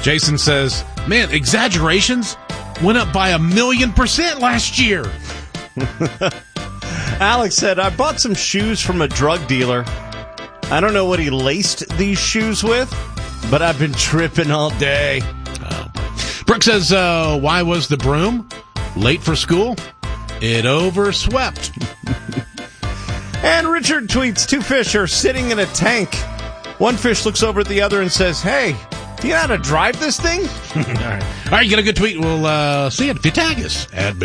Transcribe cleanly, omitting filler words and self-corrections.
Jason says, man, exaggerations went up by 1,000,000% last year. Alex said, I bought some shoes from a drug dealer. I don't know what he laced these shoes with, but I've been tripping all day. Oh. Brooke says, why was the broom late for school? It overswept. And Richard tweets, 2 fish are sitting in a tank. One fish looks over at the other and says, hey, do you know how to drive this thing? All right, you got a good tweet. We'll see it if you tag us at